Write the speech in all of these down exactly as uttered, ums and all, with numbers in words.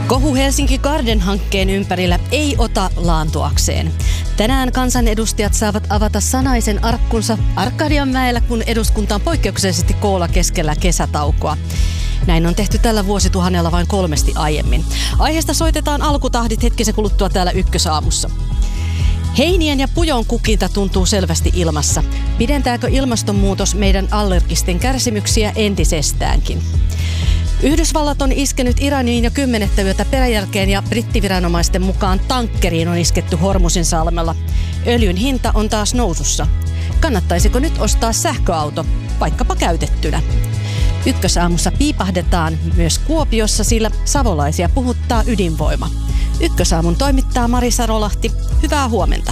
Kohu Helsinki Garden-hankkeen ympärillä ei ota laantuakseen. Tänään kansanedustajat saavat avata sanaisen arkkunsa Arkadianmäellä, kun eduskunta on poikkeuksellisesti koolla keskellä kesätaukoa. Näin on tehty tällä vuosituhannella vain kolmesti aiemmin. Aiheesta soitetaan alkutahdit hetkisen kuluttua täällä Ykkösaamussa. Heinien ja pujon kukinta tuntuu selvästi ilmassa. Pidentääkö ilmastonmuutos meidän allergisten kärsimyksiä entisestäänkin? Yhdysvallat on iskenyt Iraniin jo kymmenettä yötä peräjälkeen ja brittiviranomaisten mukaan tankkeriin on isketty Hormusin salmella. Öljyn hinta on taas nousussa. Kannattaisiko nyt ostaa sähköauto, vaikkapa käytettynä? Ykkösaamussa piipahdetaan myös Kuopiossa, sillä savolaisia puhuttaa ydinvoima. Ykkösaamun toimittaa Mari Sarolahti. Hyvää huomenta.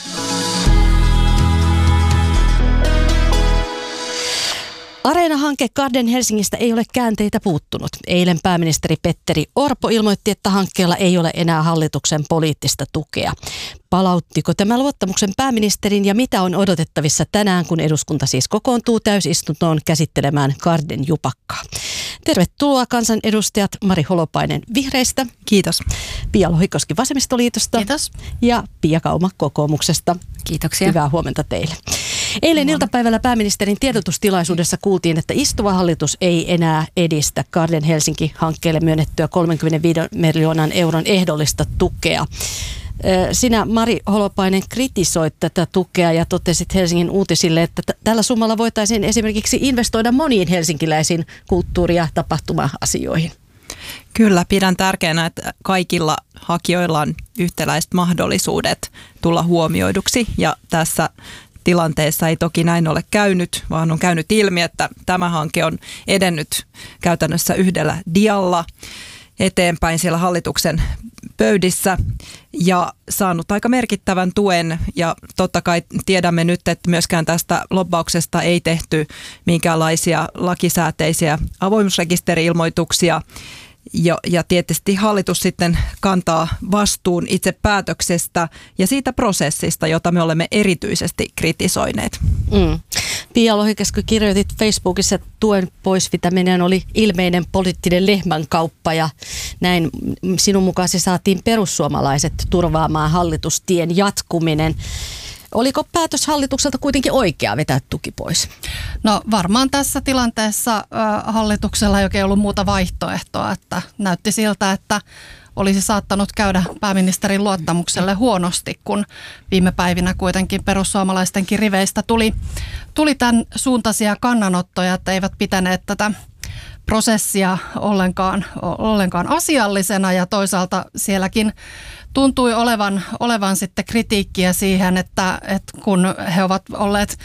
Areena-hanke Garden Helsingistä ei ole käänteitä puuttunut. Eilen pääministeri Petteri Orpo ilmoitti, että hankkeella ei ole enää hallituksen poliittista tukea. Palauttiko tämä luottamuksen pääministerin ja mitä on odotettavissa tänään, kun eduskunta siis kokoontuu täysistuntoon käsittelemään Garden jupakkaa? Tervetuloa kansanedustajat Mari Holopainen Vihreistä. Kiitos. Pia Lohikoski Vasemmistoliitosta. Kiitos. Ja Pia Kauma Kokoomuksesta. Kiitoksia. Hyvää huomenta teille. Eilen iltapäivällä pääministerin tiedotustilaisuudessa kuultiin, että istuva hallitus ei enää edistä Garden Helsinki-hankkeelle myönnettyä kolmekymmentäviisi miljoonan euron ehdollista tukea. Sinä, Mari Holopainen, kritisoit tätä tukea ja totesit Helsingin Uutisille, että t- tällä summalla voitaisiin esimerkiksi investoida moniin helsinkiläisiin kulttuuri- ja tapahtuma-asioihin. Kyllä, pidän tärkeänä, että kaikilla hakijoilla on yhtäläiset mahdollisuudet tulla huomioiduksi ja tässä tilanteessa ei toki näin ole käynyt, vaan on käynyt ilmi, että tämä hanke on edennyt käytännössä yhdellä dialla eteenpäin siellä hallituksen pöydissä ja saanut aika merkittävän tuen ja totta kai tiedämme nyt, että myöskään tästä lobbauksesta ei tehty minkäänlaisia lakisääteisiä avoimuusrekisteri-ilmoituksia. Ja, ja tietysti hallitus sitten kantaa vastuun itse päätöksestä ja siitä prosessista, jota me olemme erityisesti kritisoineet. Mm. Pia Lohikoski, kirjoitit Facebookissa, että tuen poisvetäminen oli ilmeinen poliittinen lehmänkauppa ja näin sinun mukaan se saatiin perussuomalaiset turvaamaan hallitustien jatkuminen. Oliko päätös hallitukselta kuitenkin oikea vetää tuki pois? No varmaan tässä tilanteessa äh, hallituksella ei oikein ollut muuta vaihtoehtoa, että näytti siltä, että olisi saattanut käydä pääministerin luottamukselle huonosti, kun viime päivinä kuitenkin perussuomalaistenkin riveistä tuli, tuli tämän suuntaisia kannanottoja, että eivät pitäneet tätä prosessia ollenkaan, ollenkaan asiallisena ja toisaalta sielläkin tuntui olevan, olevan sitten kritiikkiä siihen, että, että kun he ovat olleet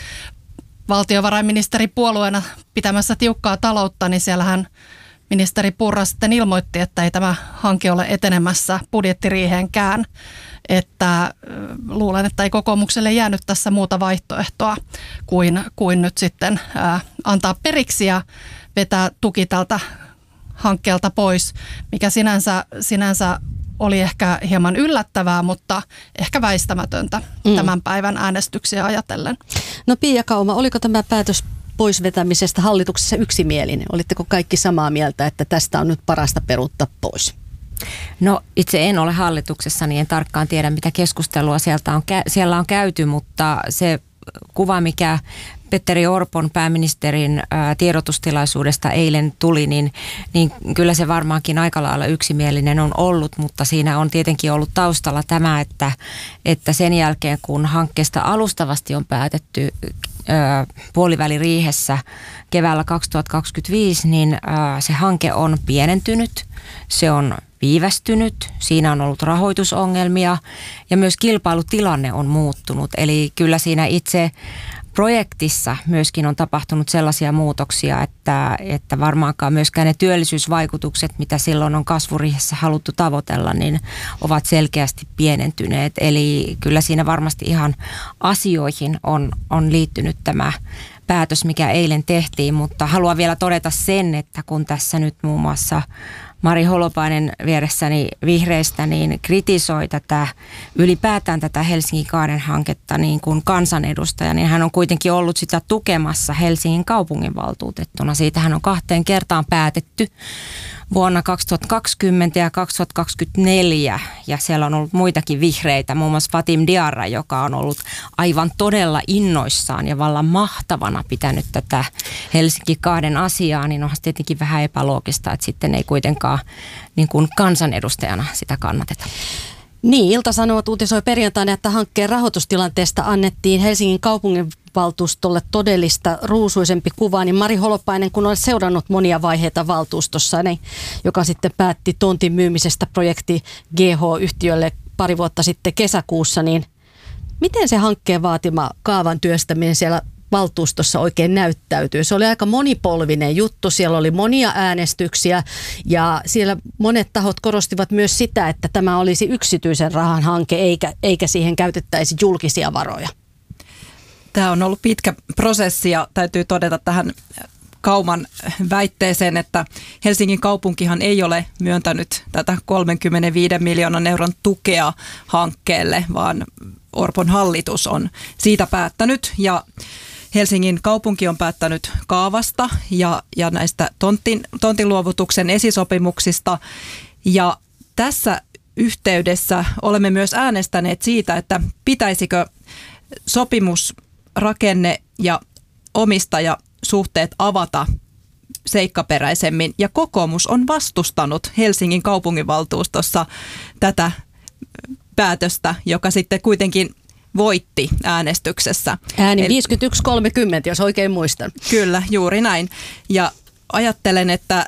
valtiovarainministeripuolueena pitämässä tiukkaa taloutta, niin siellähän ministeri Purra sitten ilmoitti, että ei tämä hanke ole etenemässä budjettiriiheenkään. Että luulen, että ei kokoomukselle jäänyt tässä muuta vaihtoehtoa kuin, kuin nyt sitten ää, antaa periksi ja vetää tuki tältä hankkeelta pois, mikä sinänsä, sinänsä oli ehkä hieman yllättävää, mutta ehkä väistämätöntä mm. tämän päivän äänestyksiä ajatellen. No Pia Kauma, oliko tämä päätös poisvetämisestä hallituksessa yksimielinen? Olitteko kaikki samaa mieltä, että tästä on nyt parasta peruuttaa pois? No itse en ole hallituksessa, niin en tarkkaan tiedä, mitä keskustelua sieltä on, siellä on käyty, mutta se kuva, mikä Petteri Orpon pääministerin ää, tiedotustilaisuudesta eilen tuli, niin, niin kyllä se varmaankin aika lailla yksimielinen on ollut, mutta siinä on tietenkin ollut taustalla tämä, että, että sen jälkeen kun hankkeesta alustavasti on päätetty ää, puoliväliriihessä keväällä kaksituhattakaksikymmentäviisi, niin ää, se hanke on pienentynyt, se on viivästynyt, siinä on ollut rahoitusongelmia ja myös kilpailutilanne on muuttunut, eli kyllä siinä itse projektissa myöskin on tapahtunut sellaisia muutoksia, että, että varmaankaan myöskään ne työllisyysvaikutukset, mitä silloin on kasvuriihessä haluttu tavoitella, niin ovat selkeästi pienentyneet. Eli kyllä siinä varmasti ihan asioihin on, on liittynyt tämä päätös, mikä eilen tehtiin, mutta haluan vielä todeta sen, että kun tässä nyt muun muassa Mari Holopainen vieressäni Vihreistä niin kritisoi tätä, ylipäätään tätä Helsingin Garden-hanketta niin kuin kansanedustaja, niin hän on kuitenkin ollut sitä tukemassa Helsingin kaupunginvaltuutettuna. Siitähän on kahteen kertaan päätetty vuonna kaksituhattakaksikymmentä ja kaksituhattakaksikymmentäneljä, ja siellä on ollut muitakin vihreitä, muun muassa Fatim Diarra, joka on ollut aivan todella innoissaan ja vallan mahtavana pitänyt tätä Helsinki kahden asiaa, niin onhan tietenkin vähän epäloogista, että sitten ei kuitenkaan niin kuin kansanedustajana sitä kannateta. Niin, Ilta-Sanomat uutisoi perjantaina, että hankkeen rahoitustilanteesta annettiin Helsingin kaupunginvaltuustolle todellista ruusuisempi kuva, niin Mari Holopainen, kun olet seurannut monia vaiheita valtuustossa, niin, joka sitten päätti tontin myymisestä projekti G H-yhtiölle pari vuotta sitten kesäkuussa, niin miten se hankkeen vaatima kaavan työstäminen siellä valtuustossa oikein näyttäytyy? Se oli aika monipolvinen juttu, siellä oli monia äänestyksiä ja siellä monet tahot korostivat myös sitä, että tämä olisi yksityisen rahan hanke eikä, eikä siihen käytettäisi julkisia varoja. Tämä on ollut pitkä prosessi ja täytyy todeta tähän Kauman väitteeseen, että Helsingin kaupunkihan ei ole myöntänyt tätä kolmekymmentäviisi miljoonan euron tukea hankkeelle, vaan Orpon hallitus on siitä päättänyt ja Helsingin kaupunki on päättänyt kaavasta ja, ja näistä tontin, tontinluovutuksen esisopimuksista ja tässä yhteydessä olemme myös äänestäneet siitä, että pitäisikö sopimusrakenne ja omistajasuhteet avata seikkaperäisemmin ja kokoomus on vastustanut Helsingin kaupunginvaltuustossa tätä päätöstä, joka sitten kuitenkin voitti äänestyksessä. Ääni viisikymmentäyksi kolmekymmentä, jos oikein muistan. Kyllä, juuri näin. Ja ajattelen, että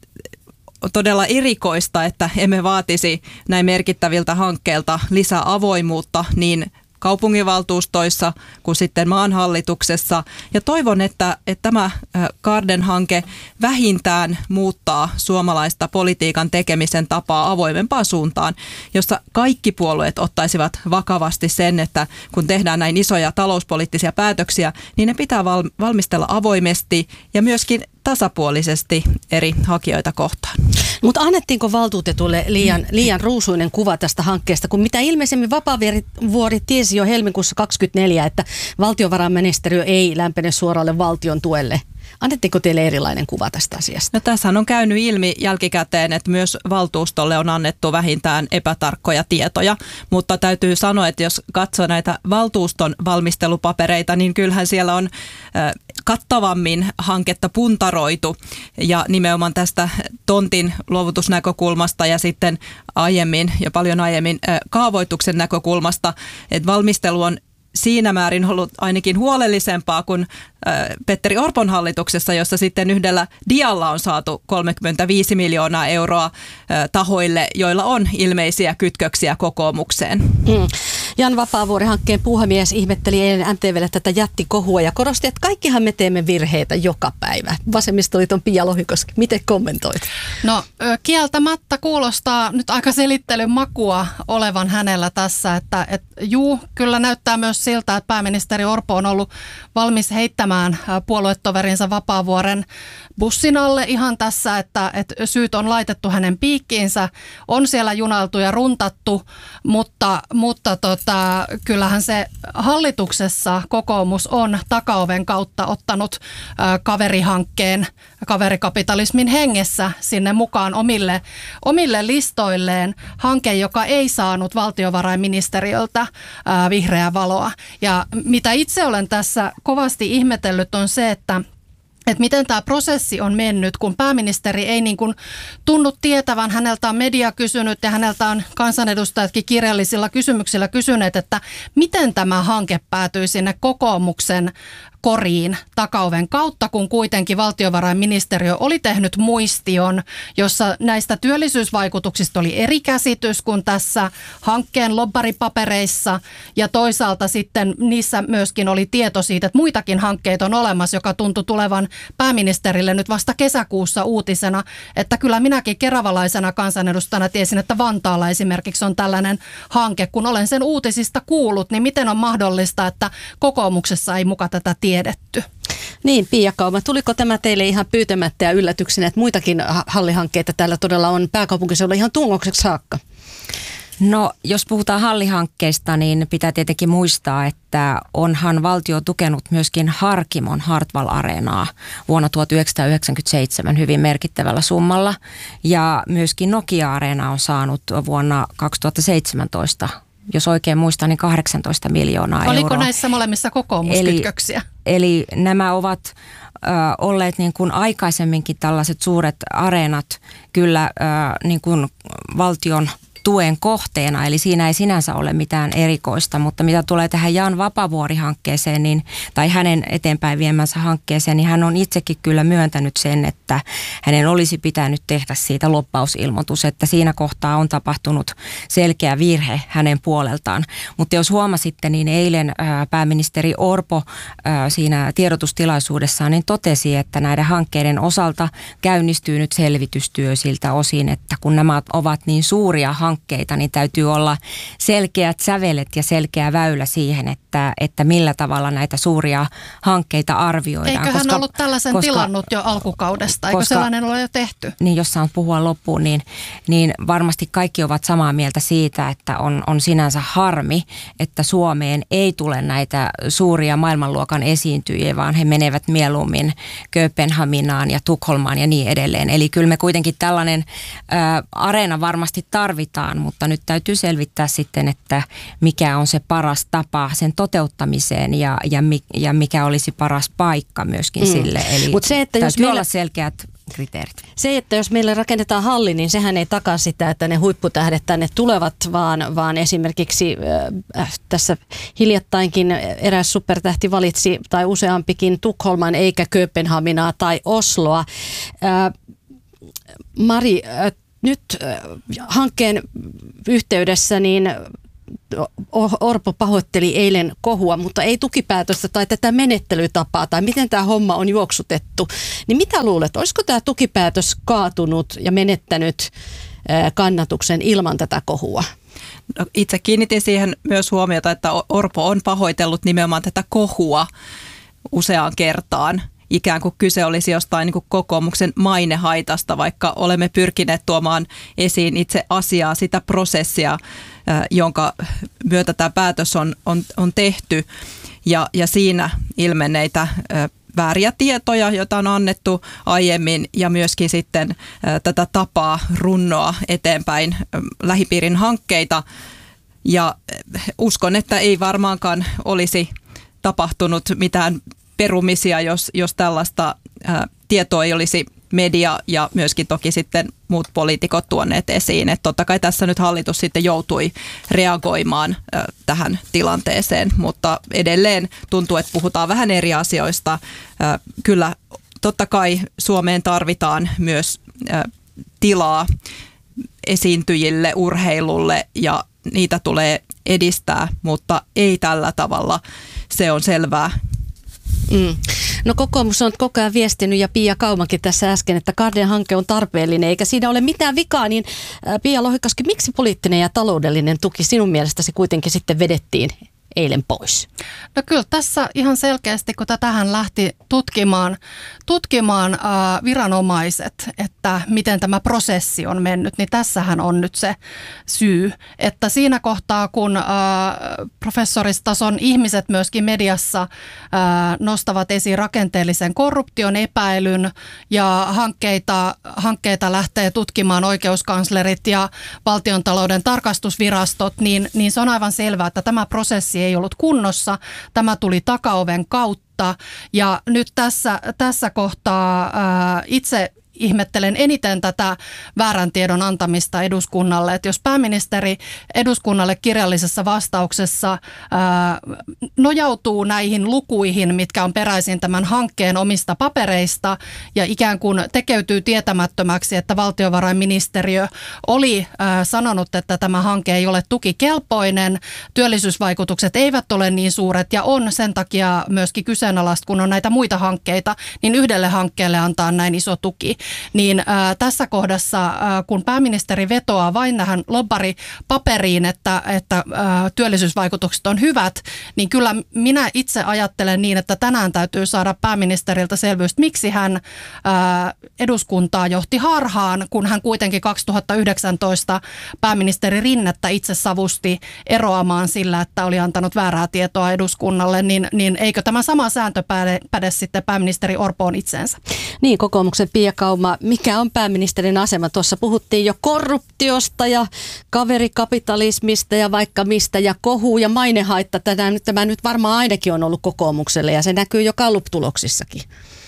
on todella erikoista, että emme vaatisi näin merkittäviltä hankkeilta lisää avoimuutta niin kaupunginvaltuustoissa kuin sitten maanhallituksessa. Ja toivon, että, että tämä Garden-hanke vähintään muuttaa suomalaista politiikan tekemisen tapaa avoimempaan suuntaan, jossa kaikki puolueet ottaisivat vakavasti sen, että kun tehdään näin isoja talouspoliittisia päätöksiä, niin ne pitää valmistella avoimesti ja myöskin tasapuolisesti eri hakijoita kohtaan. Mutta annettiinko valtuutetulle liian, liian ruusuinen kuva tästä hankkeesta, kun mitä ilmeisemmin Vapaavuori tiesi jo helmikuussa kaksikymmentäneljä, että valtiovarainministeriö ei lämpene suoralle valtion tuelle. Annettiinko teille erilainen kuva tästä asiasta? No, tässähän on käynyt ilmi jälkikäteen, että myös valtuustolle on annettu vähintään epätarkkoja tietoja, mutta täytyy sanoa, että jos katsoo näitä valtuuston valmistelupapereita, niin kyllähän siellä on kattavammin hanketta puntaroitu ja nimenomaan tästä tontin luovutusnäkökulmasta ja sitten aiemmin ja paljon aiemmin kaavoituksen näkökulmasta, että valmistelu on siinä määrin ollut ainakin huolellisempaa kuin Petteri Orpon hallituksessa, jossa sitten yhdellä dialla on saatu kolmekymmentäviisi miljoonaa euroa tahoille, joilla on ilmeisiä kytköksiä kokoomukseen. Mm. Jan Vapaavuori-hankkeen puhemies ihmetteli eilen M T V:lle tätä jättikohua ja korosti, että kaikkihan me teemme virheitä joka päivä. Vasemmistoliiton Pia Lohikoski, miten kommentoit? No kieltämättä kuulostaa nyt aika selittelyn makua olevan hänellä tässä, että et, juu, kyllä näyttää myös siltä, että pääministeri Orpo on ollut valmis heittämään puoluetoverinsa Vapaavuoren bussin alle ihan tässä, että, että syyt on laitettu hänen piikkiinsä, on siellä junailtu ja runtattu, mutta, mutta tota, kyllähän se hallituksessa kokoomus on takaoven kautta ottanut ä, kaverihankkeen, kaverikapitalismin hengessä sinne mukaan omille, omille listoilleen hanke, joka ei saanut valtiovarainministeriöltä ä, vihreää valoa. Ja mitä itse olen tässä kovasti ihmetellyt on se, että että miten tämä prosessi on mennyt, kun pääministeri ei niin kuin tunnu tietävän, häneltä on media kysynyt ja häneltä on kansanedustajatkin kirjallisilla kysymyksillä kysyneet, että miten tämä hanke päätyi sinne kokoomuksen koriin takaoven kautta, kun kuitenkin valtiovarainministeriö oli tehnyt muistion, jossa näistä työllisyysvaikutuksista oli eri käsitys kuin tässä hankkeen lobbaripapereissa ja toisaalta sitten niissä myöskin oli tieto siitä, että muitakin hankkeita on olemassa, joka tuntui tulevan pääministerille nyt vasta kesäkuussa uutisena, että kyllä minäkin keravalaisena kansanedustajana tiesin, että Vantaalla esimerkiksi on tällainen hanke, kun olen sen uutisista kuullut, niin miten on mahdollista, että kokoomuksessa ei muka tätä tiedetty? Niin, Pia Kauma, tuliko tämä teille ihan pyytämättä ja yllätyksenä, että muitakin hallihankkeita täällä todella on pääkaupunkiseudulla ihan tungokseksi saakka? No, jos puhutaan hallihankkeista, niin pitää tietenkin muistaa, että onhan valtio tukenut myöskin Harkimon Hartwall-areenaa vuonna tuhatyhdeksänsataayhdeksänkymmentäseitsemän hyvin merkittävällä summalla. Ja myöskin Nokia-areena on saanut vuonna kaksituhattaseitsemäntoista, jos oikein muistan, niin kahdeksantoista miljoonaa Oliko euroa. Oliko näissä molemmissa kokoomuskytköksiä? Eli, eli nämä ovat ö, olleet niin kuin aikaisemminkin tällaiset suuret areenat kyllä ö, niin kuin valtion tuen kohteena, eli siinä ei sinänsä ole mitään erikoista, mutta mitä tulee tähän Jan Vapavuori-hankkeeseen niin, tai hänen eteenpäin viemänsä hankkeeseen, niin hän on itsekin kyllä myöntänyt sen, että hänen olisi pitänyt tehdä siitä lobbausilmoitus, että siinä kohtaa on tapahtunut selkeä virhe hänen puoleltaan. Mutta jos huomasitte, niin eilen ää, pääministeri Orpo ää, siinä tiedotustilaisuudessaan niin totesi, että näiden hankkeiden osalta käynnistyy nyt selvitystyö siltä osin, että kun nämä ovat niin suuria hankkeita, niin täytyy olla selkeät sävelet ja selkeä väylä siihen, että, että millä tavalla näitä suuria hankkeita arvioidaan. Eikö hän koska, ollut tällaisen koska, tilannut jo alkukaudesta? Eikö koska, sellainen ole jo tehty? Niin, jos saan puhua loppuun, niin, niin varmasti kaikki ovat samaa mieltä siitä, että on, on sinänsä harmi, että Suomeen ei tule näitä suuria maailmanluokan esiintyjiä, vaan he menevät mieluummin Kööpenhaminaan ja Tukholmaan ja niin edelleen. Eli kyllä me kuitenkin tällainen ä, areena varmasti tarvitaan, mutta nyt täytyy selvittää sitten, että mikä on se paras tapa sen toteuttamiseen ja, ja, ja mikä olisi paras paikka myöskin mm. sille. Eli Mut se, että täytyy jos meillä... olla selkeät kriteerit. Se, että jos meille rakennetaan halli, niin sehän ei takaa sitä, että ne huipputähdet tänne tulevat, vaan, vaan esimerkiksi äh, tässä hiljattainkin eräs supertähti valitsi, tai useampikin, Tukholman eikä Kööpenhaminaa tai Osloa. Äh, Mari, äh, nyt hankkeen yhteydessä niin Orpo pahoitteli eilen kohua, mutta ei tukipäätöstä tai tätä menettelytapaa tai miten tämä homma on juoksutettu. Niin mitä luulet, olisiko tämä tukipäätös kaatunut ja menettänyt kannatuksen ilman tätä kohua? No, itse kiinnitin siihen myös huomiota, että Orpo on pahoitellut nimenomaan tätä kohua useaan kertaan. Ikään kuin kyse olisi jostain niin kuin kokoomuksen mainehaitasta, vaikka olemme pyrkineet tuomaan esiin itse asiaa, sitä prosessia, jonka myötä tämä päätös on, on, on tehty. Ja, ja siinä ilmenneitä vääriä tietoja, joita on annettu aiemmin, ja myöskin sitten tätä tapaa runnoa eteenpäin lähipiirin hankkeita. Ja uskon, että ei varmaankaan olisi tapahtunut mitään perumisia, jos, jos tällaista ää, tietoa ei olisi media ja myöskin toki sitten muut poliitikot tuoneet esiin. Että totta kai tässä nyt hallitus sitten joutui reagoimaan ää, tähän tilanteeseen, mutta edelleen tuntuu, että puhutaan vähän eri asioista. Ää, kyllä totta kai Suomeen tarvitaan myös ää, tilaa esiintyjille, urheilulle ja niitä tulee edistää, mutta ei tällä tavalla. Se on selvää. Mm. No kokoomus on koko ajan viestinyt ja Pia Kaumankin tässä äsken, että Garden hanke on tarpeellinen eikä siinä ole mitään vikaa, niin Pia Lohikoski, miksi poliittinen ja taloudellinen tuki sinun mielestäsi kuitenkin sitten vedettiin eilen pois? No kyllä tässä ihan selkeästi, kun tätähän lähti tutkimaan, tutkimaan äh, viranomaiset, että miten tämä prosessi on mennyt, niin tässähän on nyt se syy, että siinä kohtaa, kun äh, professoristason ihmiset myöskin mediassa äh, nostavat esiin rakenteellisen korruption epäilyn ja hankkeita, hankkeita lähtee tutkimaan oikeuskanslerit ja valtiontalouden tarkastusvirastot, niin, niin se on aivan selvää, että tämä prosessi ei ollut kunnossa. Tämä tuli takaoven kautta ja nyt tässä, tässä kohtaa ää, itse ihmettelen eniten tätä väärän tiedon antamista eduskunnalle, että jos pääministeri eduskunnalle kirjallisessa vastauksessa ää, nojautuu näihin lukuihin, mitkä on peräisin tämän hankkeen omista papereista ja ikään kuin tekeytyy tietämättömäksi, että valtiovarainministeriö oli ää, sanonut, että tämä hanke ei ole tukikelpoinen, työllisyysvaikutukset eivät ole niin suuret ja on sen takia myöskin kyseenalaista, kun on näitä muita hankkeita, niin yhdelle hankkeelle antaa näin iso tuki. niin ää, tässä kohdassa, ää, kun pääministeri vetoaa vain tähän lobbaripaperiin, että, että ää, työllisyysvaikutukset on hyvät, niin kyllä minä itse ajattelen niin, että tänään täytyy saada pääministeriltä selvyys, miksi hän ää, eduskuntaa johti harhaan, kun hän kuitenkin kaksituhattayhdeksäntoista pääministeri Rinnettä itse savusti eroamaan sillä, että oli antanut väärää tietoa eduskunnalle, niin, niin eikö tämä sama sääntö päde, päde sitten pääministeri Orpoon itseensä? Niin, kokoomuksen Pia Kauma, mikä on pääministerin asema? Tuossa puhuttiin jo korruptiosta ja kaverikapitalismista ja vaikka mistä ja kohu ja mainehaitta. Tämä nyt, tämä nyt varmaan ainakin on ollut kokoomukselle ja se näkyy jo Gallup-tuloksissakin.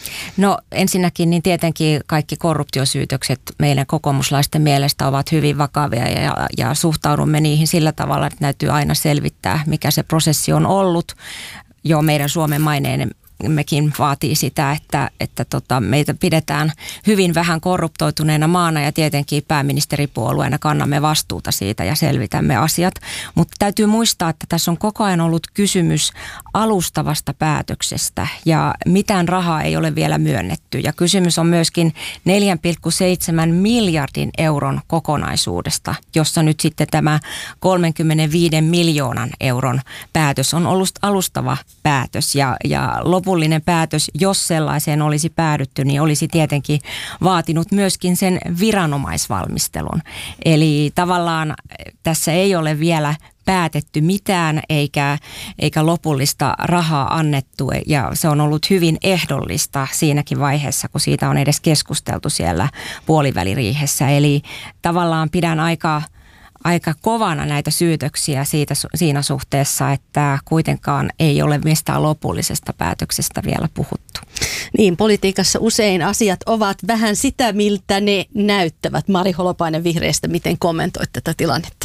No ensinnäkin niin tietenkin kaikki korruptiosyytökset meidän kokoomuslaisten mielestä ovat hyvin vakavia ja, ja suhtaudumme niihin sillä tavalla, että täytyy aina selvittää, mikä se prosessi on ollut. Jo meidän Suomen maineen mekin vaatii sitä, että, että tota, meitä pidetään hyvin vähän korruptoituneena maana ja tietenkin pääministeripuolueena kannamme vastuuta siitä ja selvitämme asiat. Mutta täytyy muistaa, että tässä on koko ajan ollut kysymys alustavasta päätöksestä ja mitään rahaa ei ole vielä myönnetty. Ja kysymys on myöskin neljä pilkku seitsemän miljardin euron kokonaisuudesta, jossa nyt sitten tämä kolmekymmentäviisi miljoonan euron päätös on ollut alustava päätös ja, ja lopullinen Lopullinen päätös, jos sellaiseen olisi päädytty, niin olisi tietenkin vaatinut myöskin sen viranomaisvalmistelun. Eli tavallaan tässä ei ole vielä päätetty mitään eikä, eikä lopullista rahaa annettu ja se on ollut hyvin ehdollista siinäkin vaiheessa, kun siitä on edes keskusteltu siellä puoliväliriihessä. Eli tavallaan pidän aika... aika kovana näitä syytöksiä siitä, siinä suhteessa, että kuitenkaan ei ole mistään lopullisesta päätöksestä vielä puhuttu. Niin, politiikassa usein asiat ovat vähän sitä, miltä ne näyttävät. Mari Holopainen Vihreistä, miten kommentoit tätä tilannetta?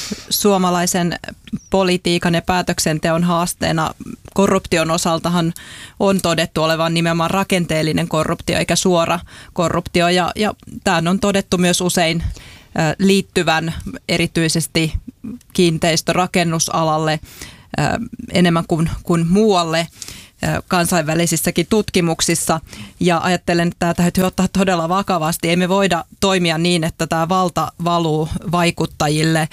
Suomalaisen politiikan ja päätöksenteon haasteena korruption osaltahan on todettu olevan nimenomaan rakenteellinen korruptio eikä suora korruptio ja, ja tämän on todettu myös usein liittyvän erityisesti kiinteistörakennusalalle enemmän kuin, kuin muualle kansainvälisissäkin tutkimuksissa. Ja ajattelen, että tämä täytyy ottaa todella vakavasti. Ei me voida toimia niin, että tämä valta valuu vaikuttajille.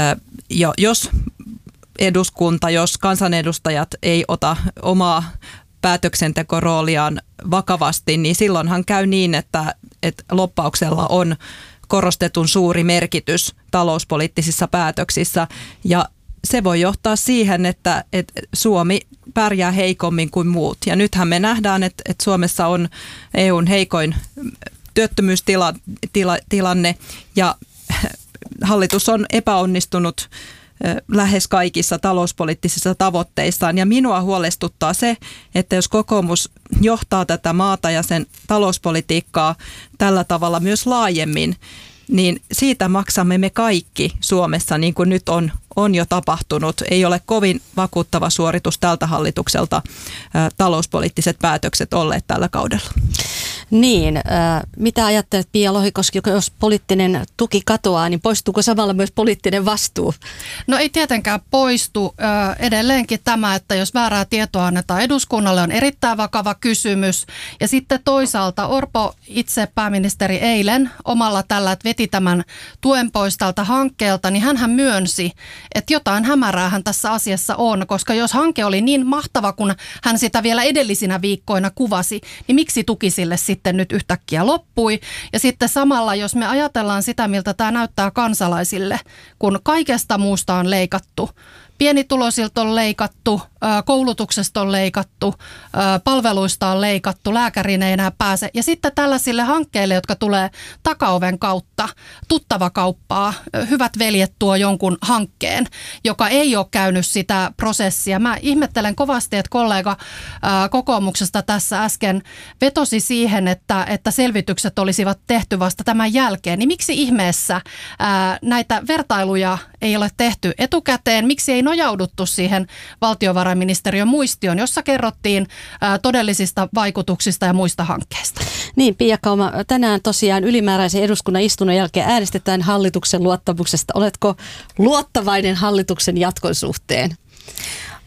Jos eduskunta, jos kansanedustajat ei ota omaa päätöksentekorooliaan vakavasti, niin silloinhan käy niin, että, että lobbauksella on korostetun suuri merkitys talouspoliittisissa päätöksissä ja se voi johtaa siihen, että, että Suomi pärjää heikommin kuin muut. Ja nythän me nähdään, että, että Suomessa on E U:n heikoin työttömyystilanne ja hallitus on epäonnistunut lähes kaikissa talouspoliittisissa tavoitteissaan. Ja minua huolestuttaa se, että jos kokoomus johtaa tätä maata ja sen talouspolitiikkaa tällä tavalla myös laajemmin, niin siitä maksamme me kaikki Suomessa, niin kuin nyt on, on jo tapahtunut. Ei ole kovin vakuuttava suoritus tältä hallitukselta ä, talouspoliittiset päätökset olleet tällä kaudella. Niin, äh, mitä ajattelet Pia Lohikoski, jos poliittinen tuki katoaa, niin poistuuko samalla myös poliittinen vastuu? No ei tietenkään poistu. Äh, edelleenkin tämä, että jos väärää tietoa annetaan eduskunnalle, on erittäin vakava kysymys. Ja sitten toisaalta Orpo itse pääministeri eilen omalla tällä, että veti tämän tuen pois tältä hankkeelta, niin hänhän myönsi, että jotain hämäräähän tässä asiassa on, koska jos hanke oli niin mahtava, kun hän sitä vielä edellisinä viikkoina kuvasi, niin miksi tuki sille sitten nyt yhtäkkiä loppui. Ja sitten samalla, jos me ajatellaan sitä, miltä tämä näyttää kansalaisille, kun kaikesta muusta on leikattu, pienituloisilta on leikattu, koulutuksesta on leikattu, palveluista on leikattu, lääkäriin ei enää pääse. Ja sitten tällaisille hankkeille, jotka tulee takaoven kautta, tuttava kauppaa, hyvät veljet tuo jonkun hankkeen, joka ei ole käynyt sitä prosessia. Mä ihmettelen kovasti, että kollega kokoomuksesta tässä äsken vetosi siihen, että, että selvitykset olisivat tehty vasta tämän jälkeen. Niin miksi ihmeessä näitä vertailuja ei ole tehty etukäteen? Miksi ei nojauduttu siihen valtiovarainministeriön muistioon, jossa kerrottiin ää, todellisista vaikutuksista ja muista hankkeista? Niin, Pia Kauma, tänään tosiaan ylimääräisen eduskunnan istunnon jälkeen äänestetään hallituksen luottamuksesta. Oletko luottavainen hallituksen jatkon suhteen?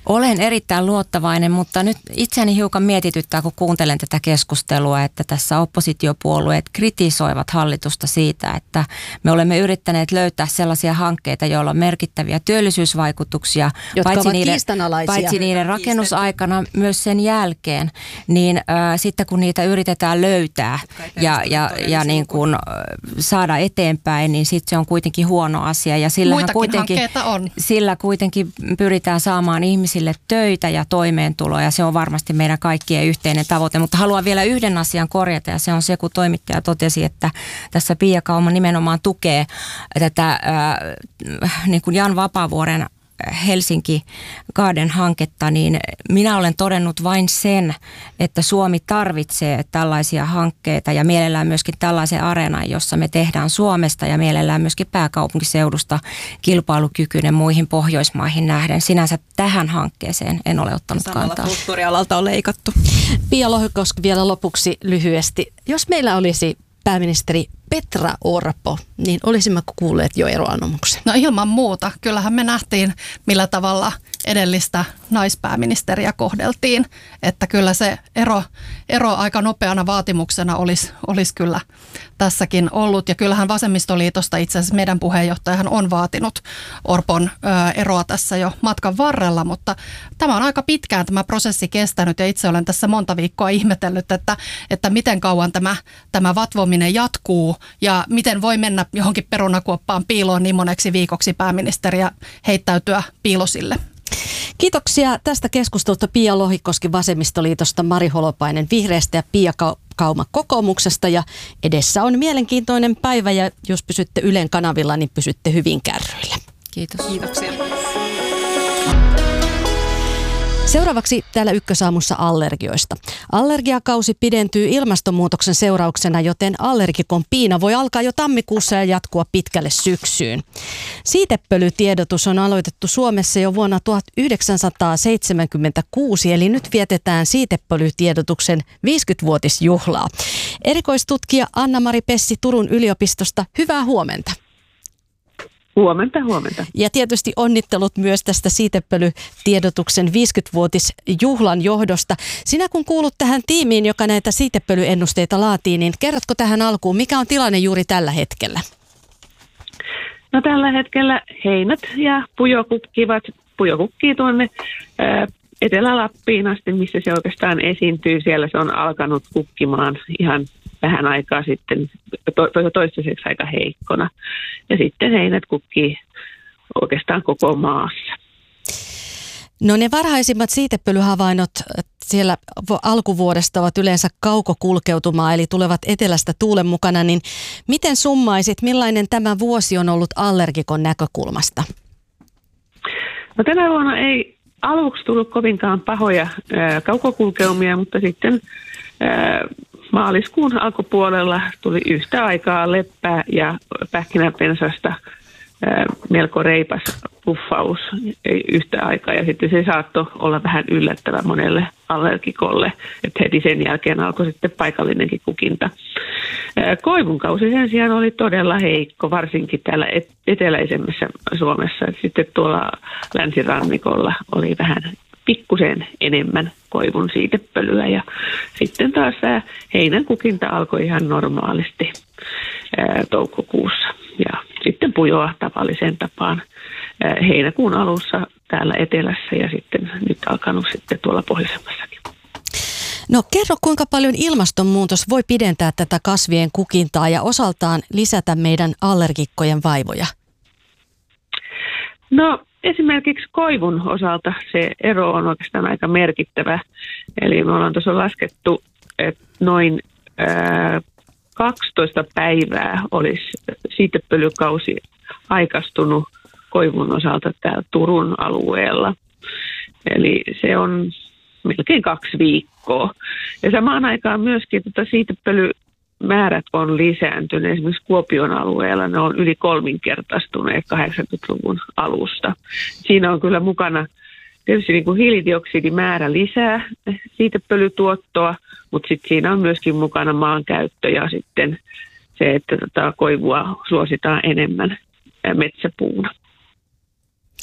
Olen erittäin luottavainen, mutta nyt itseäni hiukan mietityttää, kun kuuntelen tätä keskustelua, että tässä oppositiopuolueet kritisoivat hallitusta siitä, että me olemme yrittäneet löytää sellaisia hankkeita, joilla on merkittäviä työllisyysvaikutuksia, jotka paitsi ovat niiden, kiistanalaisia. paitsi niiden rakennusaikana myös sen jälkeen, niin äh, sitten kun niitä yritetään löytää ja, ja, ja niin kuin, äh, saada eteenpäin, niin sitten se on kuitenkin huono asia. Ja Muitakin kuitenkin, hankkeita on. Sillä kuitenkin pyritään saamaan ihmisiä töitä ja toimeentuloa, ja se on varmasti meidän kaikkien yhteinen tavoite. Mutta haluan vielä yhden asian korjata, ja se on se, kun toimittaja totesi, että tässä Pia Kauma nimenomaan tukee tätä äh, niin kuin Jan Vapaavuoren Helsinki Garden-hanketta, niin minä olen todennut vain sen, että Suomi tarvitsee tällaisia hankkeita ja mielellään myöskin tällaisen areenan, jossa me tehdään Suomesta ja mielellään myöskin pääkaupunkiseudusta kilpailukykyinen muihin Pohjoismaihin nähden. Sinänsä tähän hankkeeseen en ole ottanut Samalla kantaa. Kulttuurialalta on leikattu. Pia Lohikoski vielä lopuksi lyhyesti. Jos meillä olisi pääministeri Petra Orpo, niin olisimmeko kuulleet jo eroanomuksen? No ilman muuta. Kyllähän me nähtiin, millä tavalla edellistä naispääministeriä kohdeltiin. Että kyllä se ero, ero aika nopeana vaatimuksena olisi, olisi kyllä tässäkin ollut. Ja kyllähän Vasemmistoliitosta itse asiassa meidän puheenjohtajahan on vaatinut Orpon ö, eroa tässä jo matkan varrella. Mutta tämä on aika pitkään tämä prosessi kestänyt ja itse olen tässä monta viikkoa ihmetellyt, että, että miten kauan tämä, tämä vatvominen jatkuu. Ja miten voi mennä johonkin perunakuoppaan piiloon niin moneksi viikoksi pääministeriä heittäytyä piilosille? Kiitoksia tästä keskustelusta Pia Lohikoski Vasemmistoliitosta, Mari Holopainen Vihreästä ja Pia Kauma kokoomuksesta. Ja edessä on mielenkiintoinen päivä ja jos pysytte Ylen kanavilla, niin pysytte hyvin kärryillä. Kiitos. Kiitoksia. Seuraavaksi täällä Ykkösaamussa allergioista. Allergiakausi pidentyy ilmastonmuutoksen seurauksena, joten allergikon piina voi alkaa jo tammikuussa ja jatkua pitkälle syksyyn. Siitepölytiedotus on aloitettu Suomessa jo vuonna tuhatyhdeksänsataaseitsemänkymmentäkuusi, eli nyt vietetään siitepölytiedotuksen viisikymmenvuotisjuhlaa. Erikoistutkija Anna-Mari Pessi Turun yliopistosta, hyvää huomenta. Huomenta, huomenta. Ja tietysti onnittelut myös tästä siitepölytiedotuksen viisikymmenvuotisjuhlan johdosta. Sinä kun kuulut tähän tiimiin, joka näitä siitepölyennusteita laatii, niin kerrotko tähän alkuun, mikä on tilanne juuri tällä hetkellä? No tällä hetkellä heinät ja pujo kukkivat. Pujo kukkii tuonne ää, Etelä-Lappiin asti, missä se oikeastaan esiintyy. Siellä se on alkanut kukkimaan ihan vähän aikaa sitten, to, toistaiseksi aika heikkona. Ja sitten heinät kukkii oikeastaan koko maassa. No ne varhaisimmat siitepölyhavainnot siellä alkuvuodesta ovat yleensä kaukokulkeutumaa, eli tulevat etelästä tuulen mukana. Niin miten summaisit, millainen tämä vuosi on ollut allergikon näkökulmasta? No tänä vuonna ei aluksi tullut kovinkaan pahoja ää, kaukokulkeumia, mutta sitten ää, maaliskuun alkupuolella tuli yhtä aikaa leppää ja pähkinäpensasta ää, melko reipas puffaus yhtä aikaa. Ja sitten se saattoi olla vähän yllättävä monelle allergikolle, että heti sen jälkeen alkoi sitten paikallinenkin kukinta. Ää, koivunkausi sen sijaan oli todella heikko, varsinkin täällä et- eteläisemmässä Suomessa. Et sitten tuolla länsirannikolla oli vähän pikkusen enemmän koivun siitepölyä ja sitten taas tämä heinän kukinta alkoi ihan normaalisti ää, toukokuussa ja sitten pujoa tavalliseen tapaan ää, heinäkuun alussa täällä etelässä ja sitten nyt alkanut sitten tuolla pohjoisemmassakin. No kerro, kuinka paljon ilmastonmuutos voi pidentää tätä kasvien kukintaa ja osaltaan lisätä meidän allergikkojen vaivoja? No esimerkiksi koivun osalta se ero on oikeastaan aika merkittävä. Eli me ollaan tuossa laskettu, että noin ää, kaksitoista päivää olisi siitepölykausi aikaistunut koivun osalta täällä Turun alueella. Eli se on melkein kaksi viikkoa. Ja samaan aikaan myöskin tota siitepölymäärät on lisääntyneet. Esimerkiksi Kuopion alueella ne on yli kolminkertaistuneet kahdeksankymmentäluvun alusta. Siinä on kyllä mukana tietysti niin kuin hiilidioksidimäärä lisää siitepölytuottoa, mutta sitten siinä on myöskin mukana maankäyttö ja sitten se, että tota koivua suositaan enemmän metsäpuuna.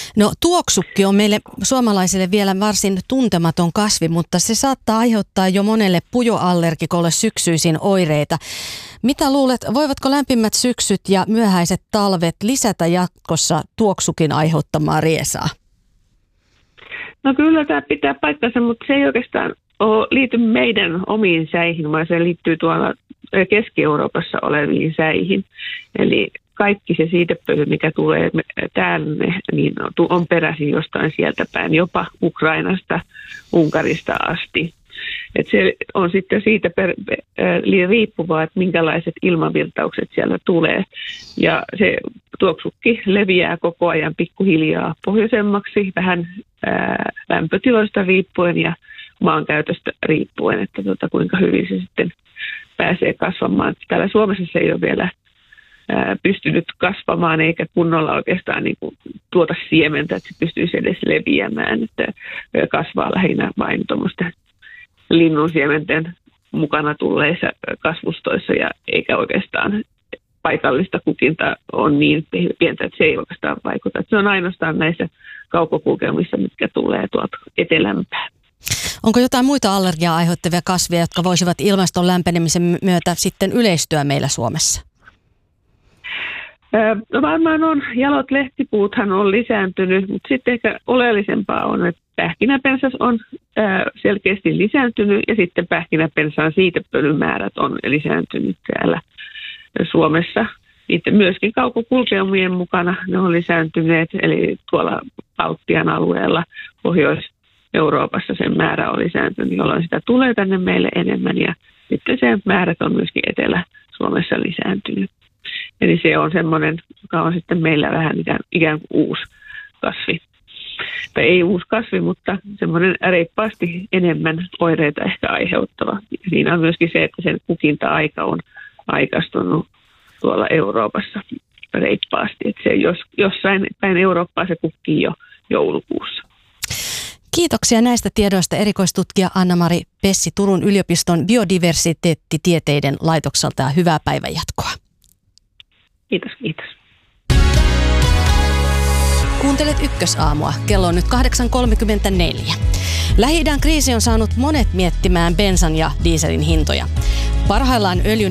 No tuoksukki on meille suomalaisille vielä varsin tuntematon kasvi, mutta se saattaa aiheuttaa jo monelle pujoallergikolle syksyisin oireita. Mitä luulet, voivatko lämpimät syksyt ja myöhäiset talvet lisätä jatkossa tuoksukin aiheuttamaa riesaa? No kyllä tämä pitää paikkansa, mutta se ei oikeastaan ole, liity meidän omiin säihin, vaan se liittyy tuolla Keski-Euroopassa oleviin säihin. Eli kaikki se siitepöly, mikä tulee tänne, niin on peräisin jostain sieltä päin, jopa Ukrainasta, Unkarista asti. Et se on sitten siitä per, äh, riippuvaa, että minkälaiset ilmavirtaukset siellä tulee. Ja se tuoksukki leviää koko ajan pikkuhiljaa pohjoisemmaksi, vähän äh, lämpötiloista riippuen ja maankäytöstä riippuen, että tota, kuinka hyvin se sitten pääsee kasvamaan. Täällä Suomessa se ei ole vielä äh, pystynyt kasvamaan eikä kunnolla oikeastaan niin kuin tuota siementä, että se pystyisi edes leviämään, että kasvaa lähinnä vain tuommoista linnunsiementen mukana tulleissa kasvustoissa ja eikä oikeastaan paikallista kukinta on niin pientä, että se ei oikeastaan vaikuta. Se on ainoastaan näissä kaukokulkelmissa, mitkä tulee tuolta etelämpää. Onko jotain muita allergiaa aiheuttavia kasveja, jotka voisivat ilmaston lämpenemisen myötä sitten yleistyä meillä Suomessa? No varmaan on, jalot lehtipuuthan on lisääntynyt, mutta sitten ehkä oleellisempaa on, että pähkinäpensas on selkeästi lisääntynyt ja sitten pähkinäpensaan siitepölymäärät on lisääntynyt täällä Suomessa. Itse myöskin kaukokulkeumien mukana ne on lisääntyneet, eli tuolla Baltian alueella, Pohjois-Euroopassa sen määrä on lisääntynyt, jolloin sitä tulee tänne meille enemmän ja sitten sen määrät on myöskin Etelä-Suomessa lisääntynyt. Eli se on semmoinen, joka on sitten meillä vähän ikään, ikään kuin uusi kasvi. Tai ei uusi kasvi, mutta semmoinen reippaasti enemmän oireita ehkä aiheuttava. Siinä on myöskin se, että sen kukinta-aika on aikaistunut tuolla Euroopassa reippaasti. Että se jos, jossain päin Eurooppaa se kukkii jo joulukuussa. Kiitoksia näistä tiedoista erikoistutkija Anna-Mari Pessi Turun yliopiston biodiversiteettitieteiden laitokselta ja hyvää päivänjatkoa. Kiitos, kiitos. Kuuntelet Ykkösaamua. Kello on nyt kahdeksan kolmekymmentäneljä. Lähi-idän kriisi on saanut monet miettimään bensan ja dieselin hintoja. Parhaillaan öljyn